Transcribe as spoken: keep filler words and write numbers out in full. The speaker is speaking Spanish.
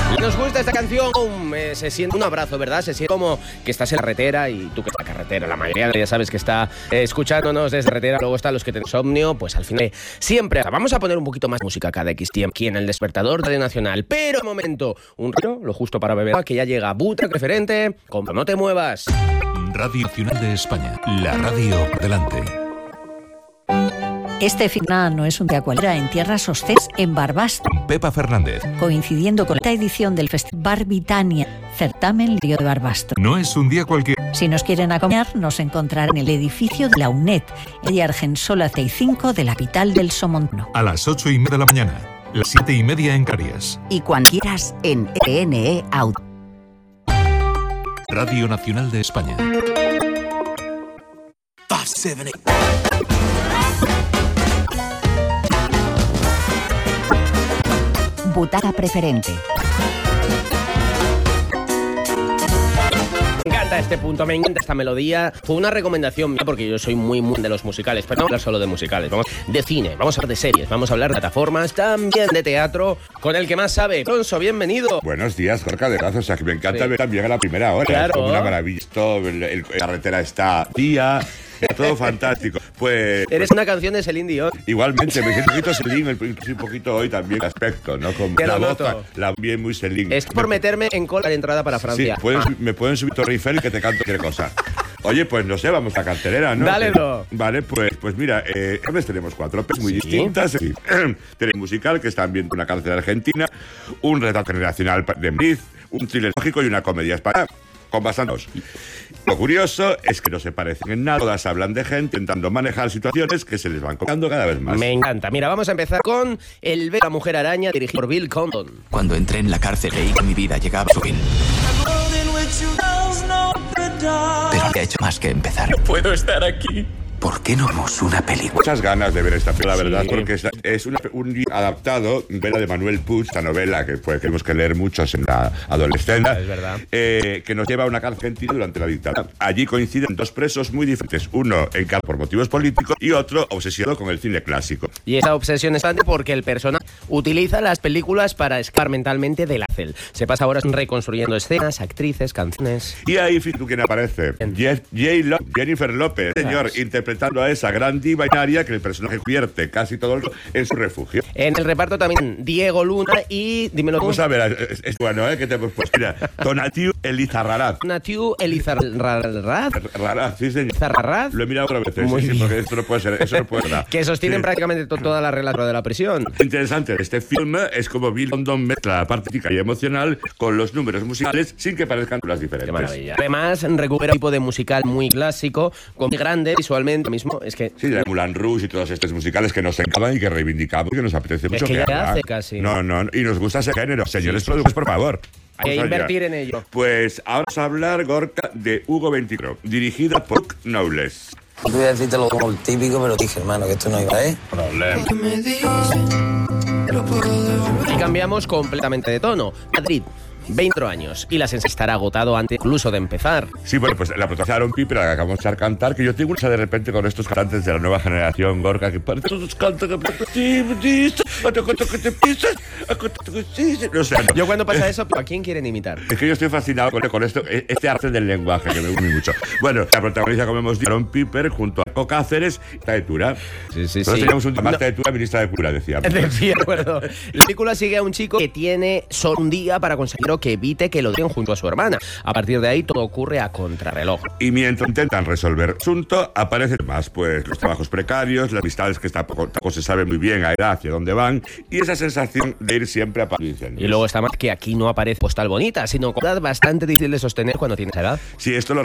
Nos gusta esta canción, eh, se siente un abrazo, ¿verdad? Se siente como que estás en la carretera y tú que estás en la carretera, la mayoría ya sabes que está eh, escuchándonos desde la carretera, luego están los que tienen insomnio, pues al final siempre vamos a poner un poquito más música cada X tiempo aquí en el Despertador de Nacional, pero de momento, un rato, lo justo para beber, que ya llega Butra Referente, como no te muevas. Radio Nacional de España, la radio por delante. Este final no es un día cualquiera en tierras hostes en Barbastro. Pepa Fernández. Coincidiendo con esta edición del Festival Barbitania, certamen Río de Barbastro. No es un día cualquiera. Si nos quieren acompañar, nos encontrarán en el edificio de la UNED, en Argensola treinta y cinco de la capital del Somontano. A las ocho y media de la mañana, las siete y media en Canarias. Y cuando quieras en T N E Auto. Radio Nacional de España. Butaca Preferente. Me encanta este punto, me encanta esta melodía. Fue una recomendación mía porque yo soy muy, muy de los musicales, pero no hablar solo de musicales, vamos de cine, vamos a hablar de series, vamos a hablar de plataformas, también de teatro, con el que más sabe. Alonso, bienvenido. Buenos días, Gorka de Razo, o sea que me encanta sí. ver también a la primera hora. Claro. Es como una maravilla, el, el, la carretera está día. Todo fantástico. Pues eres pues, una canción de Celine Dion. Igualmente, me siento un poquito Celine, un poquito hoy también el aspecto, ¿no? Con Te la lo voz, noto. la bien muy Celine. Es por meterme en cola de entrada para Francia. Sí, pueden, ah. me pueden subir Torre Eiffel y que te canto cualquier cosa. Oye, pues no sé, vamos a cartelera, ¿no? Dale, bro. Vale, pues, pues mira, eh, tenemos cuatro pelis muy ¿Sí? distintas. Sí. Tenemos un musical que están viendo una cárcel argentina, un retrato generacional de Madrid, un thriller lógico y una comedia española. Con bastantes. Lo curioso es que no se parecen en nada, todas hablan de gente intentando manejar situaciones que se les van complicando cada vez más. Me encanta. Mira, vamos a empezar con El ver a la mujer araña, dirigido por Bill Condon. Cuando entré en la cárcel creí que mi vida llegaba a su fin. Pero he hecho más que empezar. Puedo estar aquí. ¿Por qué no vemos una película? Muchas ganas de ver esta película, la verdad, Sí. porque es, es una, un adaptado, novela de Manuel Puig, esta novela que pues, tenemos que leer muchos en la adolescencia, Es verdad. eh, que nos lleva a una cárcel argentina durante la dictadura. Allí coinciden dos presos muy diferentes, uno encarcelado por motivos políticos y otro obsesionado con el cine clásico. Y esa obsesión es grande porque el personaje utiliza las películas para escapar mentalmente de la cárcel. Se pasa horas reconstruyendo escenas, actrices, canciones. Y ahí, fíjate tú quién aparece. Jeff, J. Lo, Jennifer López, señor, Claro. interpretando a esa gran diva binaria que el personaje convierte casi todo el en su refugio. En el reparto también Diego Luna y, dímelo tú, Vamos a ver, es, es bueno, ¿eh? Que te pues mira, Tonatiu Elizarraraz. Natiu Elizarraz. Raraz, sí, señor. Elizarraz. Lo he mirado otra vez, Muy sí, sí, bien. porque esto no puede ser, eso no puede ser. Que sostienen Sí. prácticamente to- toda la relación de la prisión. Interesante, este filme es como Bill Condon mezcla la parte física y emocional con los números musicales sin que parezcan las diferentes. Qué maravilla. Además, recupera un tipo de musical muy clásico, muy grande visualmente mismo. Es que Sí, la Moulin Rouge y todos estos musicales que nos encantan y que reivindicamos y que nos apetece mucho que ya hagan. hace casi. No, no, y nos gusta ese género. Señores productores, por favor. hay que Vamos allá. invertir en ello. Pues ahora vamos a hablar, Gorka, de Hugo veinticuatro, dirigida por Chuck Knowles. Yo voy a decirte lo como el típico, pero dije, hermano, que esto no iba, ¿eh? Problema. Y cambiamos completamente de tono. Madrid, veinte años. Y la sensación estará agotado antes incluso de empezar. Sí, bueno, pues la protagonizaron Piper, la que acabamos de escuchar cantar, que yo tengo una de repente con estos cantantes de la nueva generación, Gorka, que parece todos cantan que no sé, no. Yo cuando pasa eso, ¿a quién quieren imitar? Es que yo estoy fascinado con, con esto, este arte del lenguaje que me gusta mucho. Bueno, la protagoniza, como hemos dicho, Aaron Piper junto a Coca Cáceres, Taetura. Sí, sí, Nosotros sí. teníamos un más No. Taetura, ministra de Cultura, decíamos. De acuerdo. La película sigue a un chico que tiene solo un día para conseguir que evite que lo den junto a su hermana. A partir de ahí todo ocurre a contrarreloj. Y mientras intentan resolver el asunto, aparecen más, pues, los trabajos precarios, las amistades que tampoco, tampoco se sabe muy bien a edad hacia dónde van, y esa sensación de ir siempre a París. Y luego está más que aquí no aparece postal bonita, sino con edad bastante difícil de sostener cuando tienes edad. Sí, esto lo